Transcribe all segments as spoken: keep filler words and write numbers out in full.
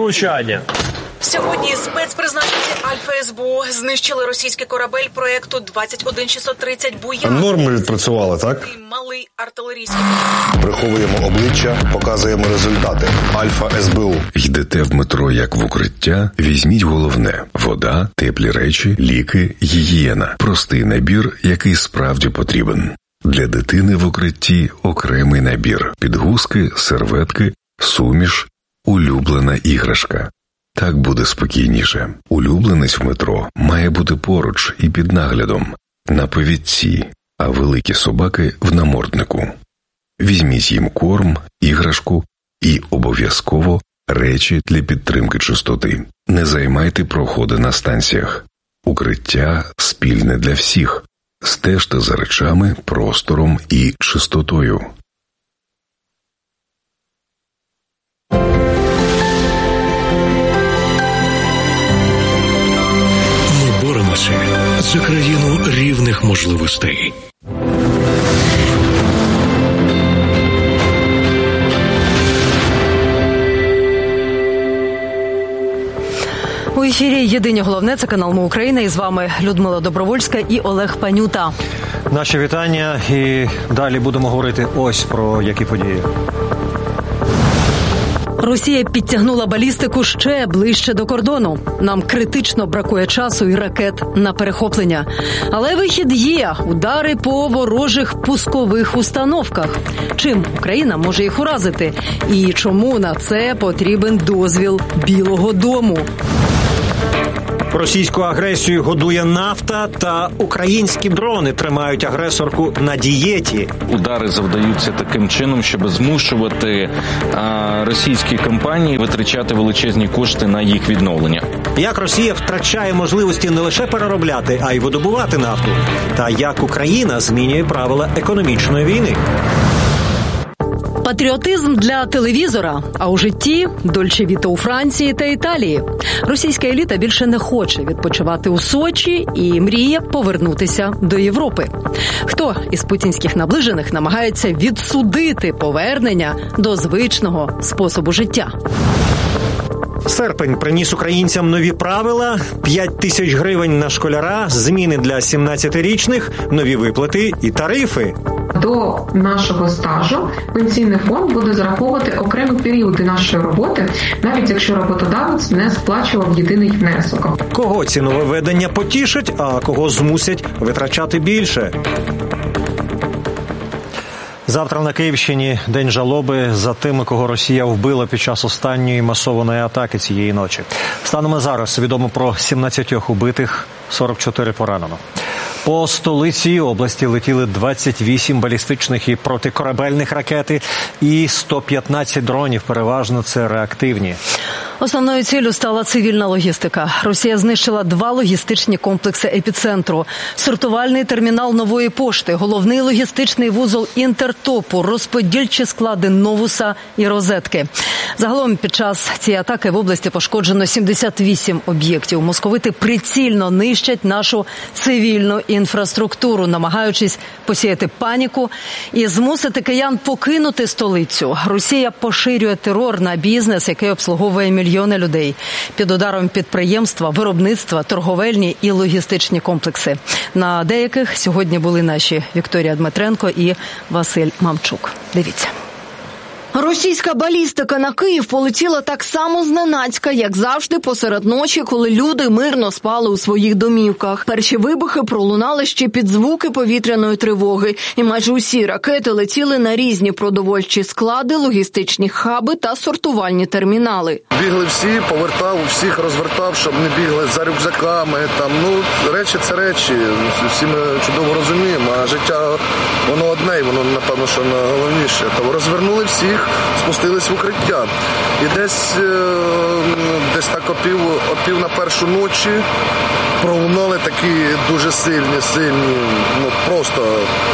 влучання. Сьогодні спецпризначенці Альфа СБУ знищили російський корабель проєкту двадцять один шістсот тридцять «Буян». Норми відпрацювали, так? Малий артилерійський. Приховуємо обличчя, показуємо результати. Альфа СБУ. Йдете в метро як в укриття? Візьміть головне. Вода, теплі речі, ліки, гігієна. Простий набір, який справді потрібен. Для дитини в укритті окремий набір. Підгузки, серветки, суміш, улюблена іграшка. Так буде спокійніше. Улюбленець в метро має бути поруч і під наглядом, на повідці, а великі собаки в наморднику. Візьміть їм корм, іграшку і обов'язково речі для підтримки чистоти. Не займайте проходи на станціях. Укриття спільне для всіх. Стежте за речами, простором і чистотою. Боремося за країну рівних можливостей. У ефірі «Єдині головне», це канал «Ми Україна», і з вами Людмила Добровольська і Олег Панюта. Наші вітання, і далі будемо говорити ось про які події. Росія підтягнула балістику ще ближче до кордону. Нам критично бракує часу і ракет на перехоплення. Але вихід є – удари по ворожих пускових установках. Чим Україна може їх уразити? І чому на це потрібен дозвіл Білого дому? Російську агресію годує нафта, та українські дрони тримають агресорку на дієті. Удари завдаються таким чином, щоб змушувати а, російські компанії витрачати величезні кошти на їх відновлення. Як Росія втрачає можливості не лише переробляти, а й видобувати нафту. Та як Україна змінює правила економічної війни. Патріотизм для телевізора, а у житті – Дольче Віта у Франції та Італії. Російська еліта більше не хоче відпочивати у Сочі і мріє повернутися до Європи. Хто із путінських наближених намагається відсудити повернення до звичного способу життя? Серпень приніс українцям нові правила, п'ять тисяч гривень на школяра, зміни для сімнадцятирічних, нові виплати і тарифи. До нашого стажу пенсійний фонд буде зараховувати окремі періоди нашої роботи, навіть якщо роботодавець не сплачував єдиний внесок. Кого ці нововведення потішать, а кого змусять витрачати більше? Завтра на Київщині день жалоби за тими, кого Росія вбила під час останньої масованої атаки цієї ночі. Станом на зараз відомо про сімнадцять убитих, сорок чотири поранено. По столиці області летіли двадцять вісім балістичних і протикорабельних ракети і сто п'ятнадцять дронів, переважно це реактивні. Основною ціллю стала цивільна логістика. Росія знищила два логістичні комплекси епіцентру. Сортувальний термінал Нової пошти, головний логістичний вузол Інтертопу, розподільчі склади Новуса і Розетки. Загалом під час цієї атаки в області пошкоджено сімдесят вісім об'єктів. Московити прицільно нищать нашу цивільну інфраструктуру, намагаючись посіяти паніку і змусити киян покинути столицю. Росія поширює терор на бізнес, який обслуговує мільйони людей. Під ударом підприємства, виробництва, торговельні і логістичні комплекси. На деяких сьогодні були наші Вікторія Дмитренко і Василь Мамчук. Дивіться. Російська балістика на Київ полетіла так само зненацька, як завжди посеред ночі, коли люди мирно спали у своїх домівках. Перші вибухи пролунали ще під звуки повітряної тривоги, і майже усі ракети летіли на різні продовольчі склади, логістичні хаби та сортувальні термінали. Бігли всі, повертав, всіх розвертав, щоб не бігли за рюкзаками. Там, ну, речі – це речі, всі ми чудово розуміємо, а життя, воно одне, і воно, напевно, що найголовніше. Тому розвернули всіх, спустились в укриття. І десь, десь так опів, опів на першу ночі пролунали такі дуже сильні, сильні, ну просто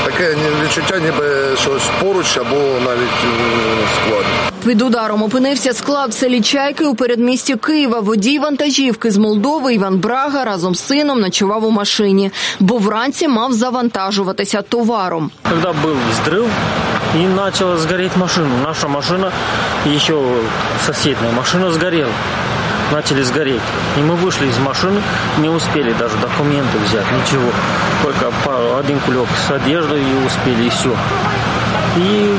Таке відчуття, ніби щось поруч або навіть в складі. Під ударом опинився склад в селі Чайки у передмісті Києва. Водій вантажівки з Молдови Іван Брага разом з сином ночував у машині, бо вранці мав завантажуватися товаром. Коли був взрив і почала згоріти машина, наша машина і ще сусідня машина згоріла. Начали сгореть. И мы вышли из машины, не успели даже документы взять, ничего. Только один кулек с одеждой и успели, и все. И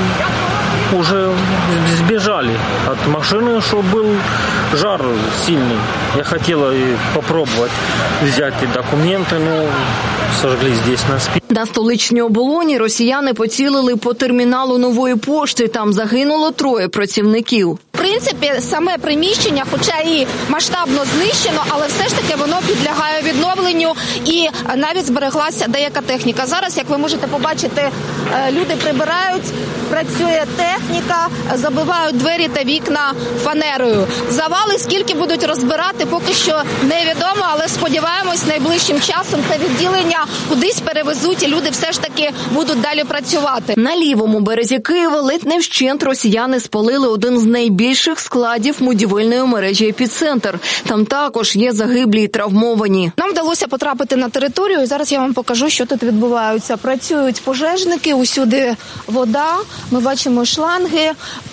уже сбежали от машины, что был жар сильный. Я хотела попробовать взять и документы, но сожгли здесь на спині. На столичній оболоні росіяни поцілили по терміналу Нової пошти. Там загинуло троє працівників. В принципі, саме приміщення, хоча і масштабно знищено, але все ж таки воно підлягає відновленню і навіть збереглася деяка техніка. Зараз, як ви можете побачити, люди прибирають, працює техніка, забивають двері та вікна фанерою. Завали скільки будуть розбирати, поки що невідомо, але сподіваємось, найближчим часом це відділення кудись перевезуть і люди все ж таки будуть далі працювати. На лівому березі Києва ледь не вщент росіяни спалили один з найбільших складів будівельної мережі «Епіцентр». Там також є загиблі і травмовані. Нам вдалося потрапити на територію, і зараз я вам покажу, що тут відбувається. Працюють пожежники, усюди вода, ми бачимо шланги,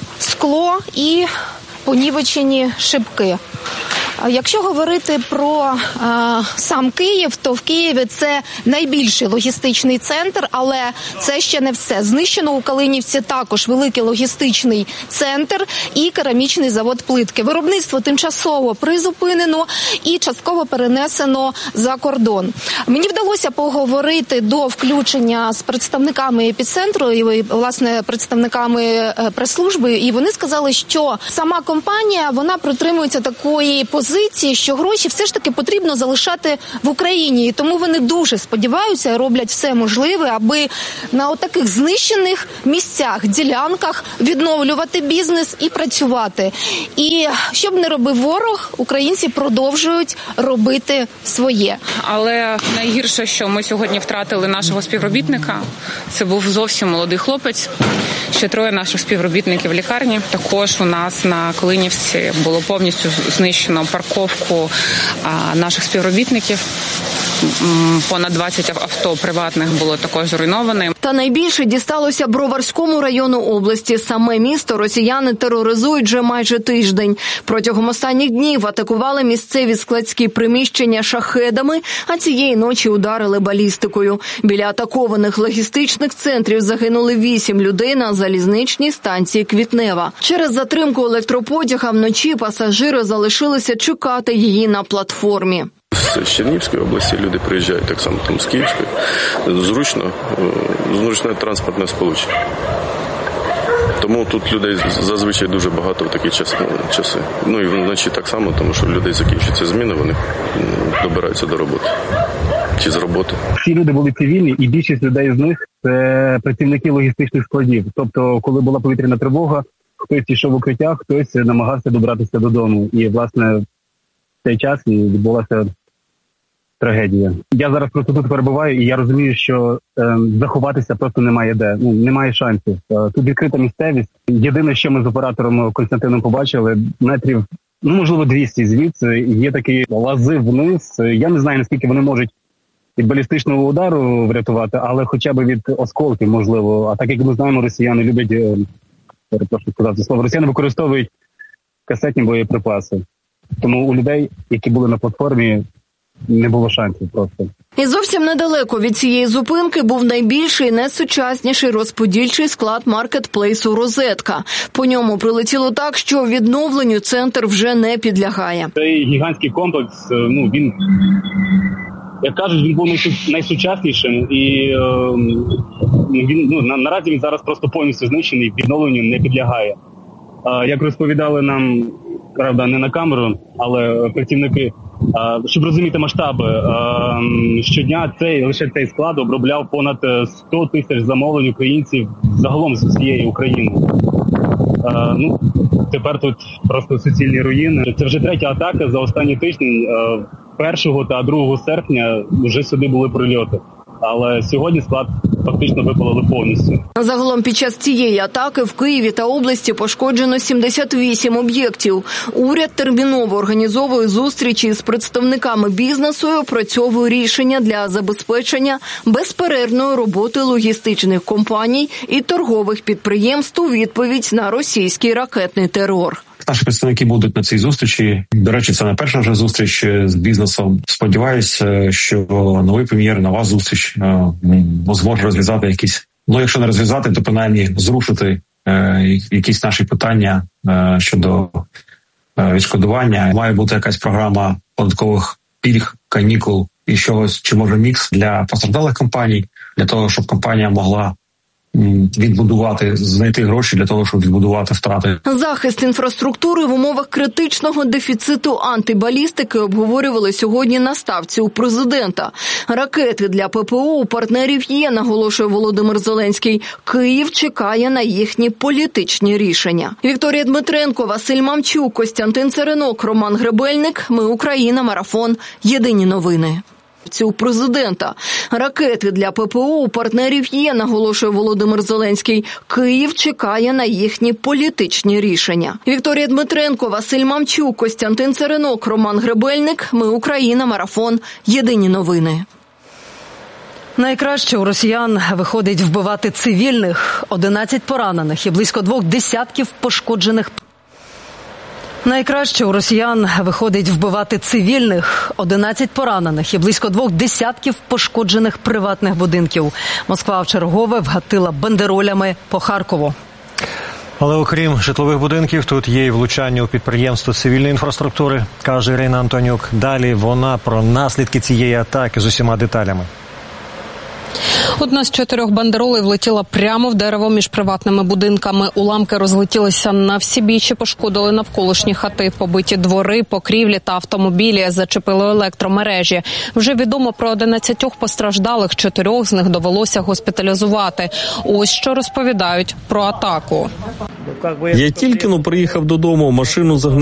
скло і понівечені шибки. Якщо говорити про а, сам Київ, то в Києві це найбільший логістичний центр, але це ще не все. Знищено у Калинівці також великий логістичний центр і керамічний завод плитки. Виробництво тимчасово призупинено і частково перенесено за кордон. Мені вдалося поговорити до включення з представниками епіцентру і, власне, представниками прес-служби, і вони сказали, що сама компанія, вона притримується такої позиції, що гроші все ж таки потрібно залишати в Україні. І тому вони дуже сподіваються і роблять все можливе, аби на отаких знищених місцях, ділянках відновлювати бізнес і працювати. І щоб не робив ворог, українці продовжують робити своє. Але найгірше, що ми сьогодні втратили нашого співробітника, це був зовсім молодий хлопець. Ще троє наших співробітників в лікарні. Також у нас на Калинівці було повністю знищено парковку а, наших співробітників. Понад двадцять авто приватних було також зруйновано. Та найбільше дісталося Броварському району області. Саме місто росіяни тероризують вже майже тиждень. Протягом останніх днів атакували місцеві складські приміщення шахедами, а цієї ночі ударили балістикою. Біля атакованих логістичних центрів загинули вісім людей на залізничній станції Квітнева. Через затримку електропотяга вночі пасажири залишилися чекати її на платформі. З Чернігівської області люди приїжджають так само там з Київської. Зручно, зручне транспортне сполучення. Тому тут людей зазвичай дуже багато в такі часи. Ну і вночі так само, тому що людей закінчуються зміни, вони добираються до роботи. Чи з роботи. Всі люди були цивільні, і більшість людей з них – це працівники логістичних складів. Тобто, коли була повітряна тривога, хтось йшов в укриття, хтось намагався добратися додому. І, власне, в цей час і відбулася трагедія. Я зараз просто тут перебуваю, і я розумію, що е, заховатися просто немає де. Ну, немає шансів. Е, тут відкрита місцевість. Єдине, що ми з оператором Константином побачили, метрів, ну, можливо, двісті звідси, є такі лази вниз. Я не знаю, наскільки вони можуть від балістичного удару врятувати, але хоча б від осколків, можливо. А так, як ми знаємо, росіяни люблять, е, перепрошую сказати слово, росіяни використовують касетні боєприпаси. Тому у людей, які були на платформі, не було шансів просто. І зовсім недалеко від цієї зупинки був найбільший і найсучасніший розподільчий склад маркетплейсу «Розетка». По ньому прилетіло так, що відновленню центр вже не підлягає. Цей гігантський комплекс, ну, він, як кажуть, він був найсучаснішим. І е, він, ну, на, наразі він зараз просто повністю знищений, відновленню не підлягає. Е, як розповідали нам, правда, не на камеру, але працівники, щоб розуміти масштаби, щодня цей, лише цей склад обробляв понад сто тисяч замовлень українців загалом з усієї України. Ну, тепер тут просто суцільні руїни. Це вже третя атака за останні тижні. першого та другого серпня вже сюди були прильоти. але сьогодні склад фактично випалили повністю. Загалом під час цієї атаки в Києві та області пошкоджено сімдесят вісім об'єктів. Уряд терміново організовує зустрічі з представниками бізнесу і опрацьовує рішення для забезпечення безперервної роботи логістичних компаній і торгових підприємств у відповідь на російський ракетний терор. Наші представники будуть на цій зустрічі. До речі, це не перша вже зустріч з бізнесом. Сподіваюся, що новий прем'єр, нова зустріч зможе розв'язати якісь, ну якщо не розв'язати, то принаймні зрушити е, якісь наші питання е, щодо е, відшкодування. Має бути якась програма податкових пільг, канікул і чогось, чи може мікс для постраждалих компаній, для того, щоб компанія могла відбудувати, знайти гроші для того, щоб відбудувати втрати. Захист інфраструктури в умовах критичного дефіциту антибалістики обговорювали сьогодні на ставці у президента. Ракети для ППО у партнерів є, наголошує Володимир Зеленський. Київ чекає на їхні політичні рішення. Вікторія Дмитренко, Василь Мамчук, Костянтин Церенок, Роман Гребельник. Ми Україна. Марафон. Єдині новини. У президента. Ракети для ППО у партнерів є, наголошує Володимир Зеленський. Київ чекає на їхні політичні рішення. Вікторія Дмитренко, Василь Мамчук, Костянтин Церенок, Роман Гребельник. Ми Україна. Марафон. Єдині новини. Найкраще у росіян виходить вбивати цивільних. одинадцять поранених і близько двох десятків пошкоджених. Найкраще у росіян виходить вбивати цивільних, одинадцять поранених і близько двох десятків пошкоджених приватних будинків. Москва вчергове вгатила бандеролями по Харкову. Але окрім житлових будинків, тут є і влучання у підприємство цивільної інфраструктури, каже Ірина Антонюк. Далі вона про наслідки цієї атаки з усіма деталями. Одна з чотирьох бандеролей влетіла прямо в дерево між приватними будинками. Уламки розлетілися на всі бічі, пошкодили навколишні хати, побиті двори, покрівлі та автомобілі, зачепили електромережі. Вже відомо про одинадцятьох постраждалих, чотирьох з них довелося госпіталізувати. Ось що розповідають про атаку. Я тільки но приїхав додому, машину загнали.